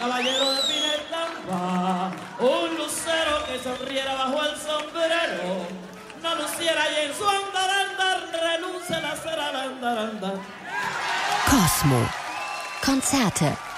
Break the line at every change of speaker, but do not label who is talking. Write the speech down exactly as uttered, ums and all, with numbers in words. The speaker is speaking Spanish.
caballero de fina estampa, un lucero que sonriera bajo el sombrero, no luciera y en su andar andar reluce la cera al andar andar.
Cosmo. Konzerte